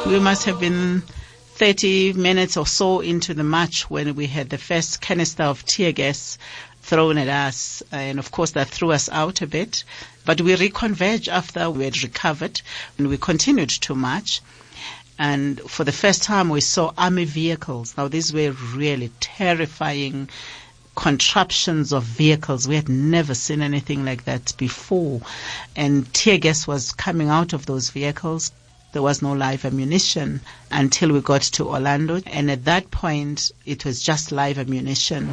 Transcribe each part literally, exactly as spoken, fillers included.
We must have been thirty minutes or so into the march when we had the first canister of tear gas thrown at us. And of course that threw us out a bit. But we reconverged after we had recovered and we continued to march. And for the first time we saw army vehicles. Now these were really terrifying contraptions of vehicles. We had never seen anything like that before. And tear gas was coming out of those vehicles. There was no live ammunition until we got to Orlando. And at that point, it was just live ammunition.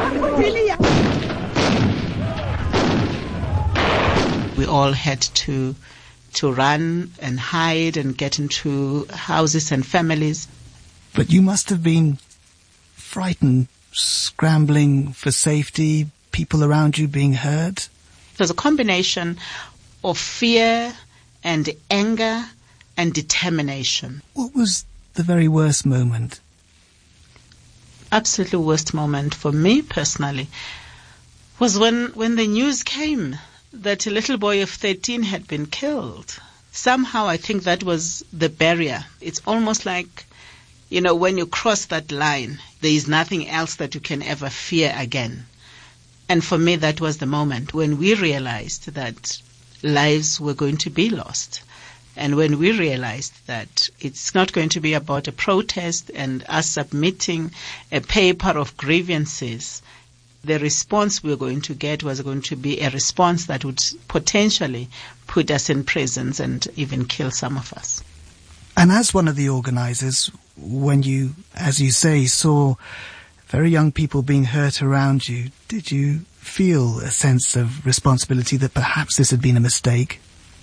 We all had to to run and hide and get into houses and families. But you must have been frightened, scrambling for safety, people around you being hurt? It was a combination of fear and anger and determination. What was the very worst moment? Absolutely worst moment for me personally was when, when the news came that a little boy of thirteen had been killed. Somehow I think that was the barrier. It's almost like, you know, when you cross that line, there is nothing else that you can ever fear again. And for me, that was the moment when we realized that lives were going to be lost. And when we realized that it's not going to be about a protest and us submitting a paper of grievances, the response we were going to get was going to be a response that would potentially put us in prisons and even kill some of us. And as one of the organizers, when you, as you say, saw very young people being hurt around you, did you feel a sense of responsibility that perhaps this had been a mistake?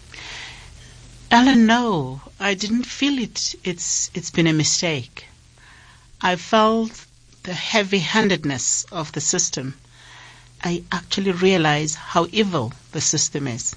Alan, no, I didn't feel it. It's, it's been a mistake. I felt the heavy-handedness of the system. I actually realized how evil the system is.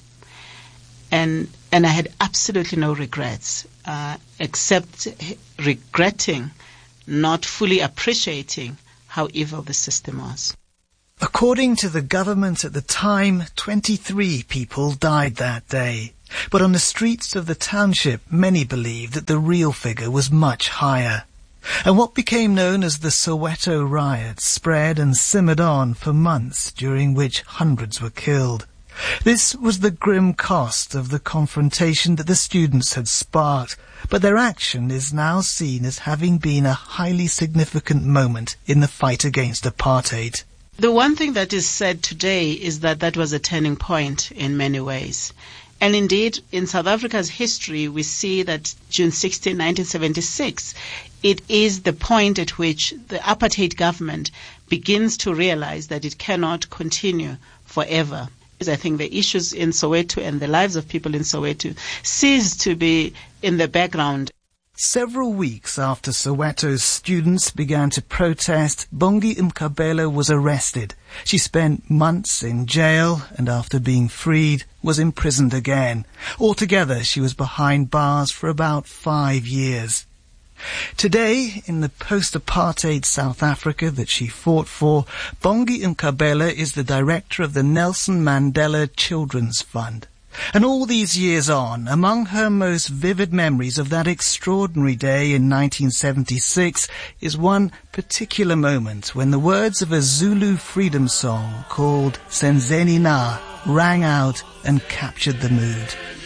And, and I had absolutely no regrets, uh, except regretting not fully appreciating how evil the system was. According to the government at the time, twenty-three people died that day. But on the streets of the township, many believed that the real figure was much higher. And what became known as the Soweto riots spread and simmered on for months, during which hundreds were killed. This was the grim cost of the confrontation that the students had sparked, but their action is now seen as having been a highly significant moment in the fight against apartheid. The one thing that is said today is that that was a turning point in many ways. And indeed, in South Africa's history, we see that June sixteenth, nineteen seventy-six, it is the point at which the apartheid government begins to realize that it cannot continue forever. I think the issues in Soweto and the lives of people in Soweto cease to be in the background. Several weeks after Soweto's students began to protest, Bongi Mkhabela was arrested. She spent months in jail and after being freed was imprisoned again. Altogether, she was behind bars for about five years. Today, in the post-apartheid South Africa that she fought for, Bongi Mkhabela is the director of the Nelson Mandela Children's Fund. And all these years on, among her most vivid memories of that extraordinary day in nineteen seventy-six is one particular moment when the words of a Zulu freedom song called Senzeni Na rang out and captured the mood.